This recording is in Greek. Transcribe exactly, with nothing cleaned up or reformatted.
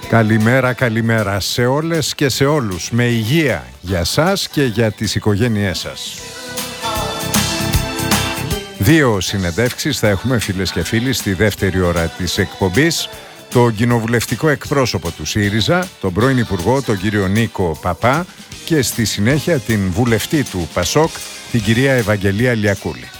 Καλημέρα, καλημέρα σε όλες και σε όλους. Με υγεία για σας και για τις οικογένειές σας. Δύο συνεντεύξεις θα έχουμε, φίλες και φίλοι, στη δεύτερη ώρα της εκπομπής. Το κοινοβουλευτικό εκπρόσωπο του ΣΥΡΙΖΑ, τον πρώην Υπουργό, τον κύριο Νίκο Παπά, και στη συνέχεια την βουλευτή του ΠΑΣΟΚ, την κυρία Ευαγγελία Λιακούλη.